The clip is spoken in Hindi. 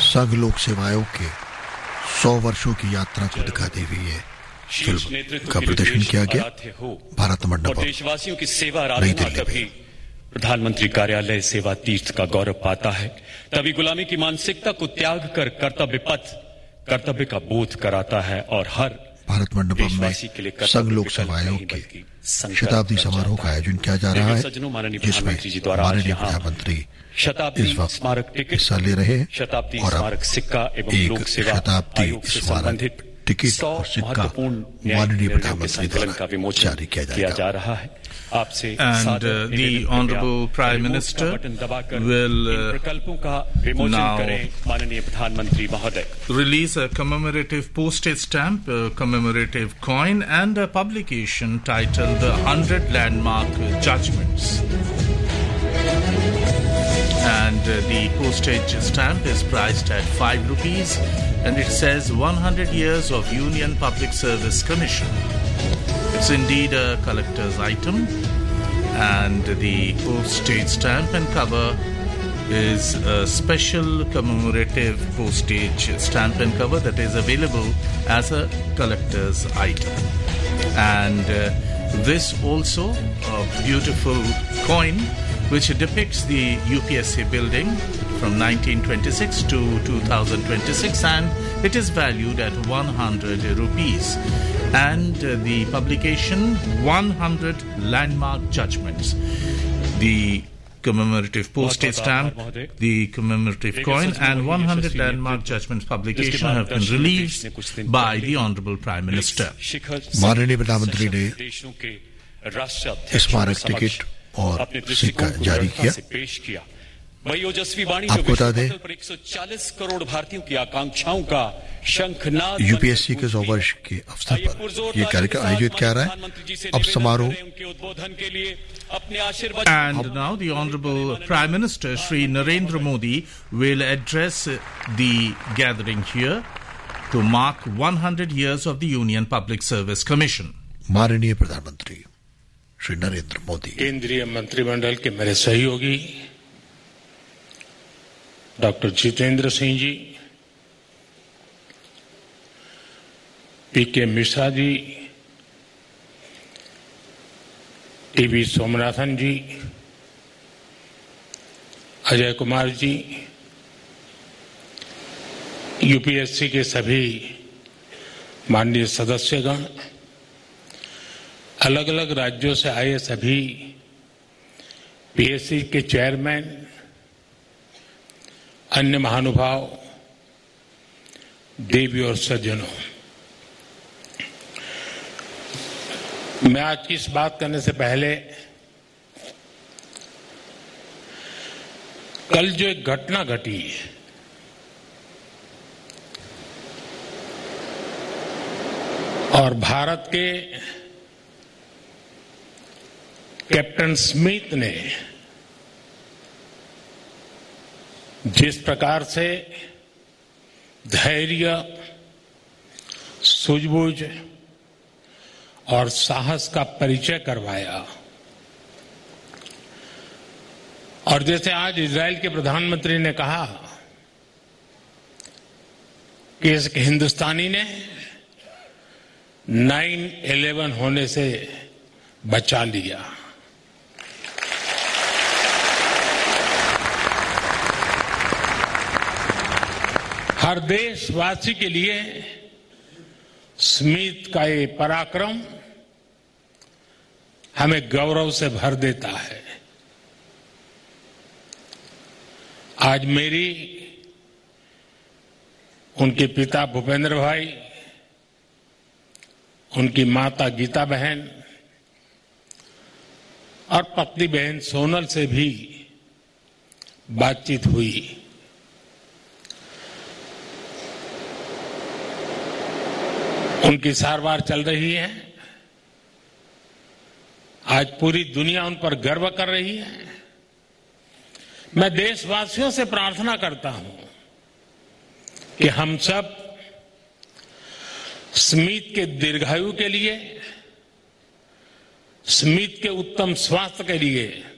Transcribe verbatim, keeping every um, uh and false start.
संघ लोक सेवा आयोग के सौ वर्षों की यात्रा को दिखाती हुई है फिल्म का प्रदर्शन किया गया भारत मंडपम, देशवासियों की सेवा आराधना तभी प्रधानमंत्री कार्यालय सेवा तीर्थ का गौरव पाता है, तभी गुलामी की मानसिकता को त्याग कर कर्तव्य पथ कर्तव्य का बोध कराता है और हर भारत मंडपम में संघ लोक सेवा आयोग के शताब्दी समारोह का आयोजन किया जा रहा है, जिसमें माननीय प्रधानमंत्री इस वक्त हिस्सा ले रहे हैं और अब एक शताब्दी स्मारक टिकट और सिक्का माननीय प्रधानमंत्री द्वारा जारी किया जा रहा है. And uh, the Honorable Prime Minister will uh, now release a commemorative postage stamp, a commemorative coin and a publication titled The Hundred Landmark Judgments. And uh, the postage stamp is priced at five rupees and it says one hundred years of Union Public Service Commission. It's indeed a collector's item, and the postage stamp and cover is a special commemorative postage stamp and cover that is available as a collector's item. And uh, this also a beautiful coin which depicts the U P S C building from nineteen twenty-six to two thousand twenty-six, and it is valued at one hundred rupees. And uh, the publication one hundred Landmark Judgments. The commemorative postage stamp, the commemorative coin and one hundred Landmark Judgments publication have been released by the Honorable Prime Minister. माननीय प्रधानमंत्री ने स्मारक टिकट और सिक्का जारी किया. आपको बता दें, एक सौ चालीस करोड़ भारतीयों की आकांक्षाओं का शंखनाद यूपीएससी के सौ वर्ष के अवसर पर यह कार्यक्रम आयोजित किया रहा है. अब समारोह. And now the Honorable Prime Minister Shri Narendra Modi will address the gathering here to mark one hundred years of the Union Public Service Commission. माननीय प्रधानमंत्री श्री नरेंद्र मोदी. केंद्रीय मंत्रिमंडल के मेरे सहयोगी डॉक्टर जितेंद्र सिंह जी, पी के मिश्रा जी, टीवी सोमनाथन जी, अजय कुमार जी, यूपीएससी के सभी माननीय सदस्यगण, अलग अलग राज्यों से आए सभी पीएससी के चेयरमैन, अन्य महानुभाव, देवी और सज्जनों, मैं आज की इस बात करने से पहले कल जो एक घटना घटी और भारत के कैप्टन स्मिथ ने जिस प्रकार से धैर्य, सूझबूझ और साहस का परिचय करवाया, और जैसे आज इजराइल के प्रधानमंत्री ने कहा कि इस हिंदुस्तानी ने नाइन इलेवन होने से बचा लिया. हर देशवासी के लिए स्मिथ का ये पराक्रम हमें गौरव से भर देता है. आज मेरी, उनके पिता भूपेंद्र भाई, उनकी माता गीता बहन और पत्नी बहन सोनल से भी बातचीत हुई. उनकी सारवार चल रही है. आज पूरी दुनिया उन पर गर्व कर रही है. मैं देशवासियों से प्रार्थना करता हूं कि हम सब स्मिथ के दीर्घायु के लिए, स्मिथ के उत्तम स्वास्थ्य के लिए